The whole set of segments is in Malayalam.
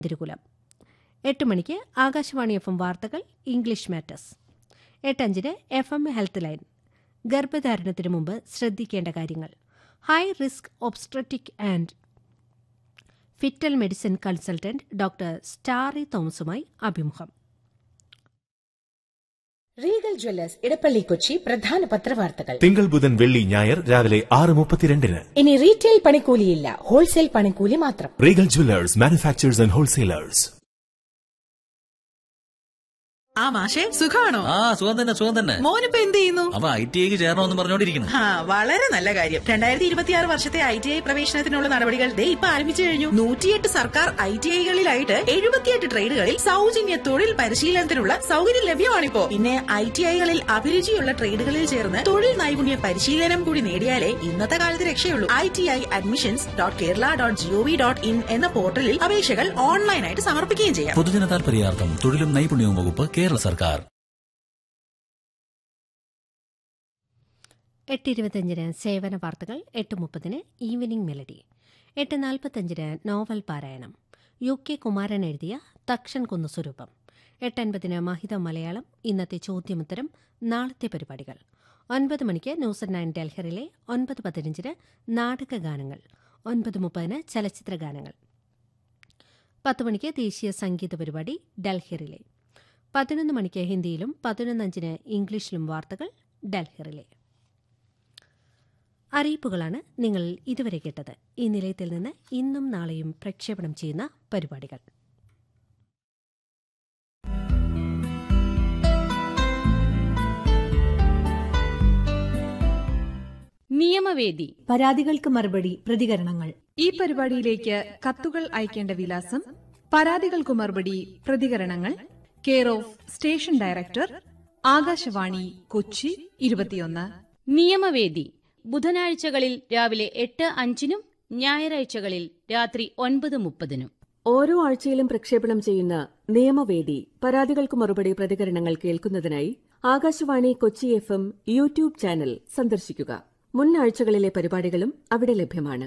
തിരുകുലം. 8 മണിക്ക് ആകാശവാണി FM വാർത്തകൾ English matters. 8:05 FM health line. ഗർഭധാരണത്തിനു മുമ്പ് ശ്രദ്ധിക്കേണ്ട കാര്യങ്ങൾ. High risk ഒബ്സ്ട്രറ്റിക് and foetal medicine consultant doctor Starry തോമസുമായി അഭിമുഖം. റീഗൽ ജ്വല്ലേഴ്സ് ഇടപ്പള്ളി കൊച്ചി പ്രധാന പത്രവാർത്തകൾ. തിങ്കൾ ബുധൻ വെള്ളി ഞായർ രാവിലെ 6:32. ഇനി റീറ്റെയിൽ പണിക്കൂലിയില്ല, ഹോൾസെയിൽ പണിക്കൂലി മാത്രം. Regal Jewellers manufacturers and wholesalers. ആ മാഷേ, സുഖാണോ? സുഖം തന്നെ. മോനിപ്പോ എന്ത് ചെയ്യുന്നു? അവ ITI ചേരണമെന്ന് പറഞ്ഞോണ്ടിരിക്കുന്നു. വളരെ നല്ല കാര്യം. 2026 വർഷത്തെ ITI പ്രവേശനത്തിനുള്ള നടപടികൾ ഇപ്പൊ ആരംഭിച്ചു കഴിഞ്ഞു. 108 സർക്കാർ ITIകളിലായിട്ട് 78 ട്രേഡുകളിൽ സൗജന്യ തൊഴിൽ പരിശീലനത്തിനുള്ള സൗകര്യം ലഭ്യമാണിപ്പോ. പിന്നെ ITIകളിൽ അഭിരുചിയുള്ള ട്രേഡുകളിൽ ചേർന്ന് തൊഴിൽ നൈപുണ്യ പരിശീലനം കൂടി നേടിയാലേ ഇന്നത്തെ കാലത്ത് രക്ഷയുള്ളൂ. ITIadmissions.kerala.gov.in എന്ന പോർട്ടലിൽ അപേക്ഷകൾ ഓൺലൈനായിട്ട് സമർപ്പിക്കുകയും ചെയ്യാം. പൊതുജന താൽപര്യാർത്ഥം തൊഴിലും നൈപുണ്യവും വകുപ്പ്, കേരള സർക്കാർ. 8:25 സേവന വാർത്തകൾ. 8:30 ഈവനിംഗ് മെലഡി. 8:45 നോവൽ പാരായണം. UK കുമാരൻ എഴുതിയ തക്ഷൻ കുന്നു സ്വരൂപം. 8:50 മഹിത മലയാളം. ഇന്നത്തെ ചോദ്യമുത്തരം, നാളത്തെ പരിപാടികൾ. 9 മണിക്ക് ന്യൂസ് അറ്റ് 9 ഡൽഹിയിലെ. 9:15 നാടകഗാനങ്ങൾ. 9:30 ചലച്ചിത്ര ഗാനങ്ങൾ. 10 മണിക്ക് ദേശീയ സംഗീത പരിപാടി ഡൽഹിയിലെ. 11 മണിക്ക് ഹിന്ദിയിലും 11:05 ഇംഗ്ലീഷിലും വാർത്തകൾ ഡൽഹിയിലെ. അറിയിപ്പുകളാണ് നിങ്ങൾ ഇതുവരെ കേട്ടത്. ഈ നിലയത്തിൽ നിന്ന് ഇന്നും നാളെയും പ്രക്ഷേപണം ചെയ്യുന്ന പരിപാടികൾ. നിയമവേദി. പരാതികൾക്ക് മറുപടി, പ്രതികരണങ്ങൾ. ഈ പരിപാടിയിലേക്ക് കത്തുകൾ അയക്കേണ്ട വിലാസം: പരാതികൾക്ക് മറുപടി, പ്രതികരണങ്ങൾ, care of station director, Akashvani Kochi 21. നിയമവേദി ബുധനാഴ്ചകളിൽ രാവിലെ 8:05 ഞായറാഴ്ചകളിൽ രാത്രി 9:30. ഓരോ ആഴ്ചയിലും പ്രക്ഷേപണം ചെയ്യുന്ന നിയമവേദി പരാതികൾക്ക് മറുപടി, പ്രതികരണങ്ങൾ കേൾക്കുന്നതിനായി Akashvani Kochi FM YouTube channel സന്ദർശിക്കുക. മുൻ ആഴ്ചകളിലെ പരിപാടികളും അവിടെ ലഭ്യമാണ്.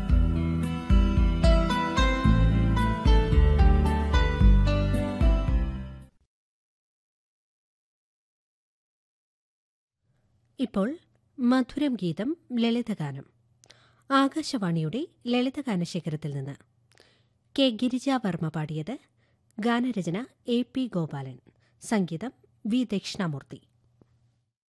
ഇപ്പോൾ മധുരം ഗീതം, ലളിതഗാനം. ആകാശവാണിയുടെ ലളിതഗാന ശേഖരത്തിൽ നിന്ന് കെ ഗിരിജാവർമ്മ പാടിയത്. ഗാനരചന AP ഗോപാലൻ, സംഗീതം V ദക്ഷിണാമൂർത്തി.